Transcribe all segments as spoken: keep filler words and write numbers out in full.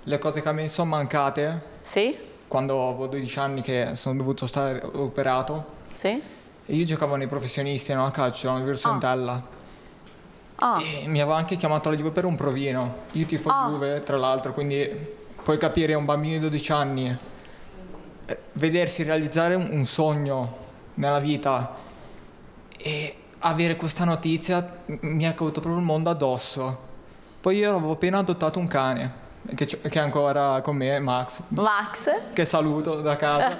le cose che mi sono mancate Sì? quando avevo dodici anni che sono dovuto stare operato. Sì? E io giocavo nei professionisti, no, a calcio, alla Virtus Ah. Entella. Ah, E mi aveva anche chiamato la Juve per un provino. Io tifo Ah. Juve, tra l'altro, quindi puoi capire un bambino di dodici anni eh, vedersi realizzare un, un sogno nella vita e avere questa notizia m- mi è caduto proprio il mondo addosso. Poi io avevo appena adottato un cane che, c- che è ancora con me, Max, Max, che saluto da casa.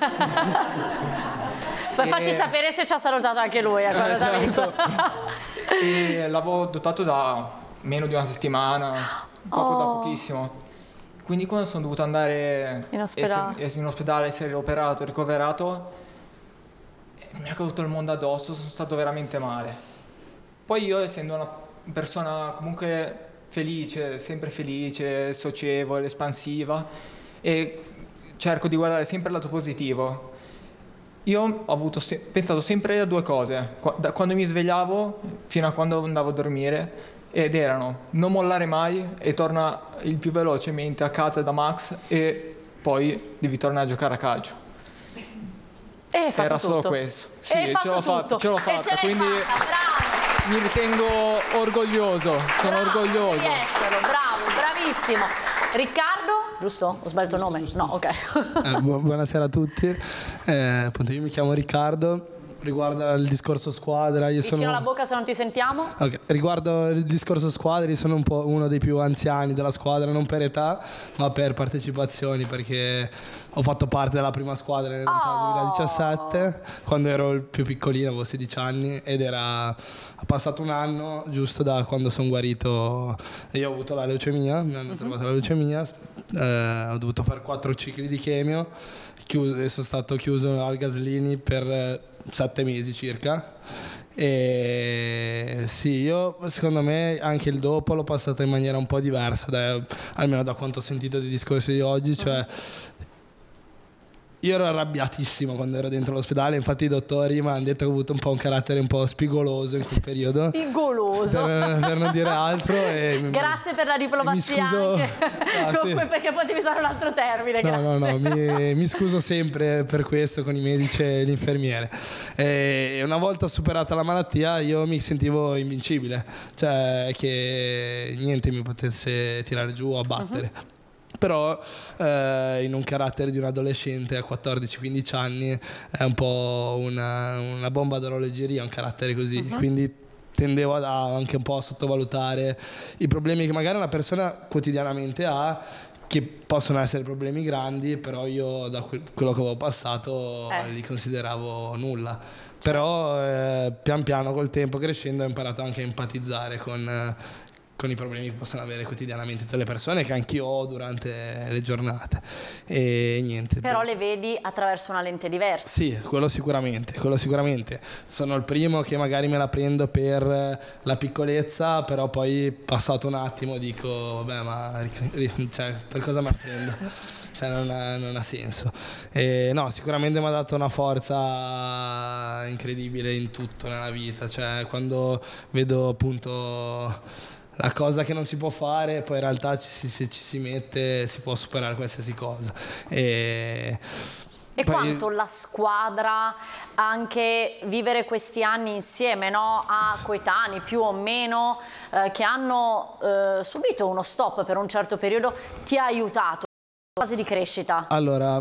poi E- facci sapere se ci ha salutato anche lui, eh, quando Eh, ti ha visto. certo. E l'avevo adottato da meno di una settimana, proprio da Oh. pochissimo. Quindi quando sono dovuto andare In ospedale. ess- in ospedale, essere operato, ricoverato, eh, mi è caduto il mondo addosso, sono stato veramente male. Poi io, essendo una persona comunque felice, sempre felice, socievole, espansiva, e cerco di guardare sempre il lato positivo, io ho avuto se- pensato sempre a due cose, Qua- da quando mi svegliavo fino a quando andavo a dormire, ed erano non mollare mai e torna il più velocemente a casa da Max e poi devi tornare a giocare a calcio. E hai fatto Era tutto. solo questo. E Sì, hai ce fatto l'ho fatta, tutto. ce l'ho E fatta, ce l'hai quindi fatta, bravo. mi ritengo orgoglioso, sono Bravo, orgoglioso. devi esserlo, bravo, bravissimo. Riccardo, giusto? Ho sbagliato il nome? No, ok. Eh, bu- buonasera a tutti. Eh, appunto, io mi chiamo Riccardo. Riguardo il discorso squadra, io Vicino sono. alla bocca se non ti sentiamo. Ok, riguardo il discorso squadra, io sono un po' uno dei più anziani della squadra, non per età, ma per partecipazioni, perché ho fatto parte della prima squadra nel Oh. duemiladiciassette, quando ero il più piccolino, avevo sedici anni, ed era ha passato un anno giusto da quando sono guarito. Io ho avuto la leucemia, mi hanno trovato la leucemia, eh, ho dovuto fare quattro cicli di chemio, chiuso, e sono stato chiuso al Gaslini per eh, sette mesi circa. E sì, io secondo me anche il dopo l'ho passato in maniera un po' diversa, da- almeno da quanto ho sentito dei discorsi di oggi, cioè io ero arrabbiatissimo quando ero dentro l'ospedale, infatti i dottori mi hanno detto che ho avuto un po' un carattere un po' spigoloso in quel periodo, Spigoloso. per, per non dire altro. E Grazie per la diplomazia mi scuso. anche. Ah, sì. Comunque, perché potevi usare un altro termine. No, no, grazie. no, mi, mi scuso sempre per questo con i medici e l'infermiere. E una volta superata la malattia io mi sentivo invincibile, cioè che niente mi potesse tirare giù o abbattere. Mhm. Però eh, in un carattere di un adolescente a quattordici quindici anni è un po' una, una bomba d'orologeria, un carattere così, Mhm. quindi tendevo ad- a- anche un po' a sottovalutare i problemi che magari una persona quotidianamente ha, che possono essere problemi grandi, però io da que- quello che avevo passato Eh. li consideravo nulla. Però eh, pian piano col tempo, crescendo, ho imparato anche a empatizzare con, eh, con i problemi che possono avere quotidianamente tutte le persone, che anch'io ho durante le giornate. E niente. Però le vedi attraverso una lente diversa. Sì, quello sicuramente, quello sicuramente. Sono il primo che magari me la prendo per la piccolezza, però poi passato un attimo dico, vabbè, ma ri- ri- cioè, per cosa me la prendo? Cioè, non ha, non ha senso. E no, sicuramente mi ha dato una forza incredibile in tutto nella vita. Cioè, quando vedo appunto la cosa che non si può fare, poi in realtà ci si- se ci si mette si può superare qualsiasi cosa. E E poi- quanto la squadra, anche vivere questi anni insieme, no? A coetanei più o meno eh, che hanno eh, subito uno stop per un certo periodo, ti ha aiutato in fase di crescita? Allora,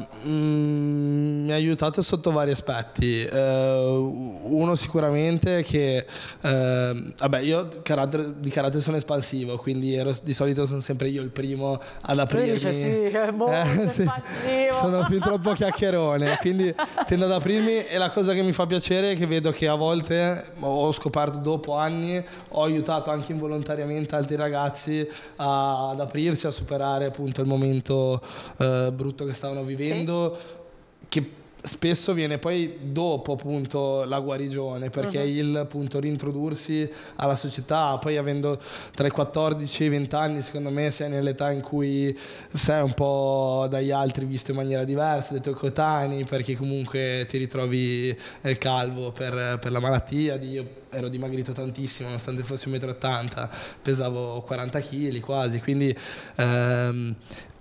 mm, mi ha aiutato sotto vari aspetti. Eh, uno sicuramente che, eh, vabbè, io carattere- di carattere sono espansivo, quindi ero- di solito sono sempre io il primo ad aprirmi. dice, sì, è molto espansivo. Sono fin troppo chiacchierone, quindi tendo ad aprirmi, e la cosa che mi fa piacere è che vedo che a volte, ho scoperto dopo anni, ho aiutato anche involontariamente altri ragazzi a- ad aprirsi, a superare appunto il momento eh, brutto che stavano vivendo, che spesso viene poi dopo appunto la guarigione, perché Mhm. il appunto rintrodursi alla società, poi avendo tra i quattordici e i venti anni, secondo me sei nell'età in cui sei un po' dagli altri visto in maniera diversa, dai tuoi coetanei, perché comunque ti ritrovi eh, calvo per, per la malattia. Io ero dimagrito tantissimo, nonostante fossi un metro e ottanta, pesavo quaranta chili quasi, quindi ehm,